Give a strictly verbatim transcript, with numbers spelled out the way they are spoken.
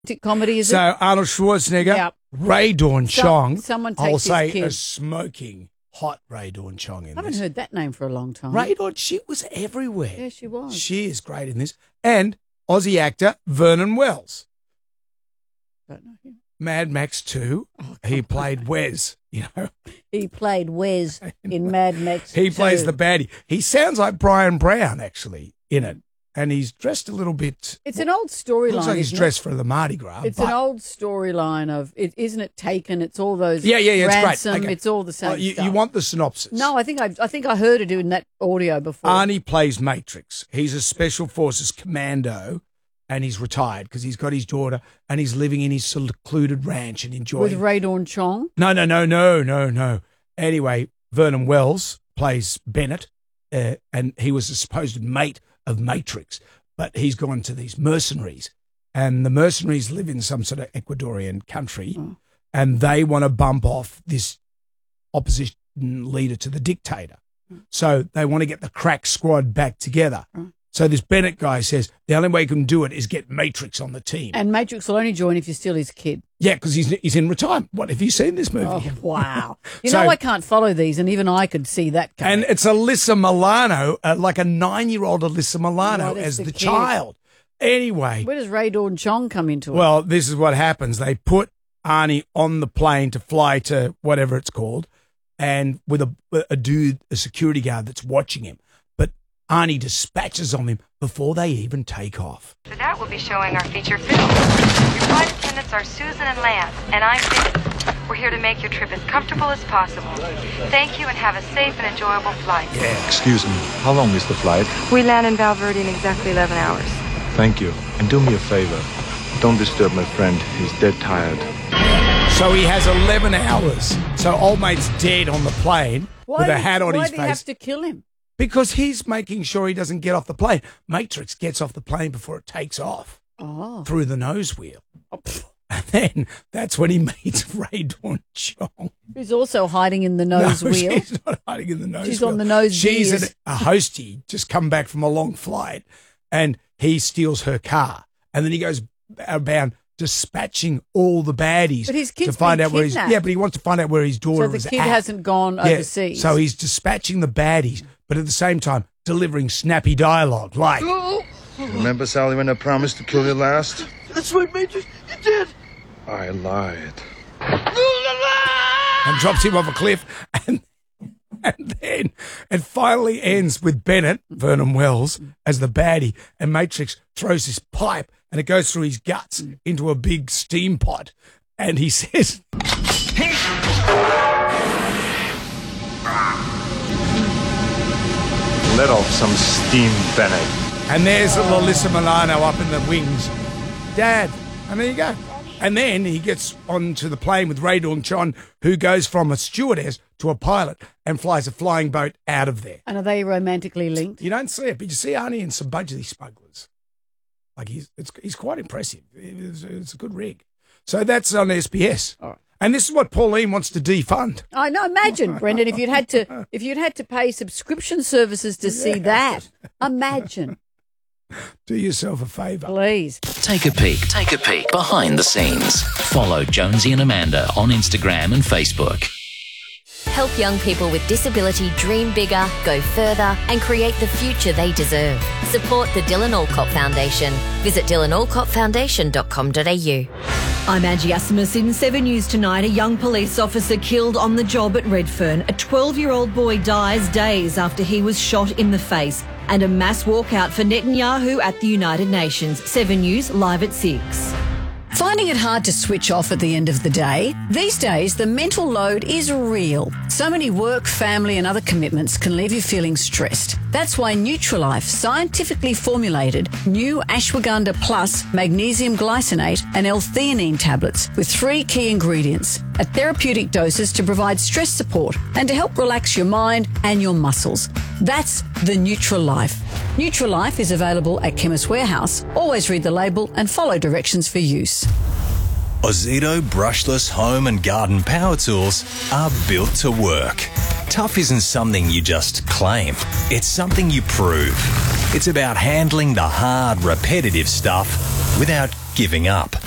comedy, is so it? Arnold Schwarzenegger, Yep. Ray Dawn So- Chong. someone I'll takes his say kid. a smoking hot Ray Dawn Chong in I haven't this. heard that name for a long time. Ray Dawn, she was everywhere. Yeah, she was. She is great in this. And Aussie actor Vernon Wells. Don't know him. Mad Max two, Oh, he played Wes, you know. He played Wes in Mad Max. He plays two. the baddie. He sounds like Brian Brown, actually, in it. And he's dressed a little bit... It's an old storyline. Looks like he's isn't dressed it? for the Mardi Gras. It's but- an old storyline of, it, isn't it Taken? It's all those Yeah, yeah, yeah, it's great. ransom. Okay. It's all the same Oh, you, stuff. you want the synopsis? No, I think I, I think I heard it in that audio before. Arnie plays Matrix. He's a special forces commando, and he's retired because he's got his daughter, and he's living in his secluded ranch and enjoying. With Ray Dawn Chong. No, no, no, no, no, no. Anyway, Vernon Wells plays Bennett, uh, and he was a supposed mate of Matrix, but he's gone to these mercenaries, and the mercenaries live in some sort of Ecuadorian country, Oh. and they want to bump off this opposition leader to the dictator. So they want to get the crack squad back together. Mm. So this Bennett guy says the only way you can do it is get Matrix on the team. And Matrix will only join if you're still his kid. Yeah, because he's he's in retirement. What have you seen this movie? Oh, wow. You So- know, I can't follow these, and even I could see that coming. And it's Alyssa Milano, uh, like a nine-year-old Alyssa Milano Right, it's as the the, kid. child. Anyway, Where does Ray Dawn Chong come into it? well, this is what happens. They put Arnie on the plane to fly to whatever it's called, and with a, a dude, a security guard that's watching him. But Arnie dispatches on him before they even take off. For that, we'll be showing our feature film. Your flight attendants are Susan and Lance, and I'm Vicky. We're here to make your trip as comfortable as possible. Thank you, and have a safe and enjoyable flight. Excuse me, how long is the flight? We land in Valverde in exactly eleven hours. Thank you. And do me a favor. Don't disturb my friend. He's dead tired. So he has eleven hours. So old mate's dead on the plane why with a did- hat on why his did he face. have to kill him? Because he's making sure he doesn't get off the plane. Matrix gets off the plane before it takes off Oh. through the nose wheel. And then that's when he meets Ray Dawn Chong. Who's also hiding in the nose no, wheel. She's not hiding in the nose She's wheel. on the nose She's gears. an, a hostie, just come back from a long flight, and he steals her car. And then he goes about dispatching all the baddies But his to kid's find been out where his kidnapped. yeah, but he wants to find out where his daughter So the is kid at. hasn't gone Yeah, overseas. So he's dispatching the baddies, but at the same time delivering snappy dialogue like, Remember, Sally, when I promised to kill you last? That's right, Major. You did. I lied. and drops him off a cliff, and and then it finally ends with Bennett, Vernon Wells, as the baddie, and Matrix throws his pipe, and it goes through his guts into a big steam pot, and he says, Let off some steam, Bennett. and there's little Alyssa Milano up in the wings, Dad, and there you go. And then he gets onto the plane with Ray Dawn Chong, who goes from a stewardess to a pilot and flies a flying boat out of there. And are they romantically linked? You don't see it, but you see Arnie and some bunch of these smugglers. Like he's it's, he's quite impressive. It's, it's a good rig. So that's on S B S. All right. And this is what Pauline wants to defund. I know. Imagine, Brendan, if you'd had to, if you'd had to pay subscription services to see that. Imagine, Do yourself a favour. please. Take a peek. Take a peek behind the scenes. Follow Jonesy and Amanda on Instagram and Facebook. Help young people with disability dream bigger, go further, and create the future they deserve. Support the Dylan Alcott Foundation. Visit dylan alcott foundation dot com dot a u. I'm Angie Asimus in Seven News Tonight. A young police officer killed on the job at Redfern. A twelve-year-old boy dies days after he was shot in the face. And a mass walkout for Netanyahu at the United Nations. Seven News live at six. Finding it hard to switch off at the end of the day? These days, the mental load is real. So many work, family and other commitments can leave you feeling stressed. That's why Nutrilife scientifically formulated new ashwagandha plus magnesium glycinate and L-theanine tablets with three key ingredients at therapeutic doses to provide stress support and to help relax your mind and your muscles. That's the Nutrilife. Nutrilife is available at Chemist Warehouse. Always read the label and follow directions for use. Ozito brushless home and garden power tools are built to work. Tough isn't something you just claim. It's something you prove. It's about handling the hard, repetitive stuff without giving up.